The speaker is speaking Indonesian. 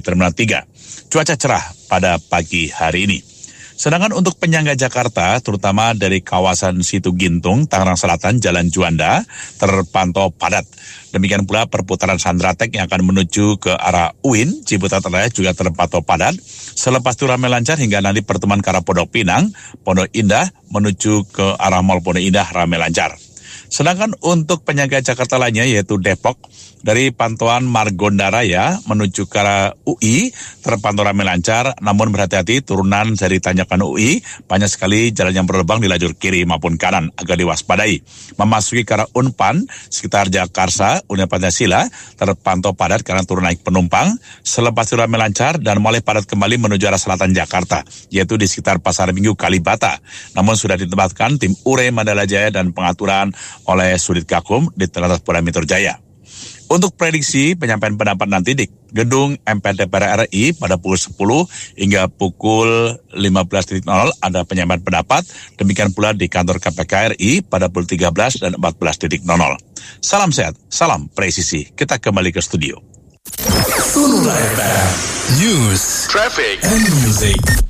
Terminal 3. Cuaca cerah pada pagi hari ini. Sedangkan untuk penyangga Jakarta, terutama dari kawasan Situ Gintung, Tangerang Selatan, Jalan Juanda, terpantau padat. Demikian pula perputaran Sandratek yang akan menuju ke arah UIN, Ciputat Raya juga terpantau padat. Selepas itu ramai lancar hingga nanti pertemuan ke arah Pondok Pinang, Pondok Indah menuju ke arah Mall Pondok Indah ramai lancar. Sedangkan untuk penyangga Jakarta lainnya yaitu Depok, dari pantauan Margonda Raya menuju ke arah UI terpantau ramai lancar, namun berhati-hati turunan dari tanjakan UI banyak sekali jalan yang berlubang di lajur kiri maupun kanan, agak diwaspadai. Memasuki ke arah Unpan sekitar Jakarta, Universitas Pancasila terpantau padat karena turun naik penumpang. Selepas itu ramai lancar dan mulai padat kembali menuju arah selatan Jakarta, yaitu di sekitar Pasar Minggu Kalibata. Namun sudah ditempatkan tim URE Mandala Jaya dan pengaturan oleh Sudit Gakum di Telantas Polda Metro Jaya. Untuk prediksi penyampaian pendapat nanti di gedung MPR DPR RI pada pukul 10 hingga pukul 15.00 ada penyampaian pendapat. Demikian pula di kantor KPK RI pada pukul 13 dan 14.00. Salam sehat, salam presisi. Kita kembali ke studio. Sonora FM News, Traffic, and Music.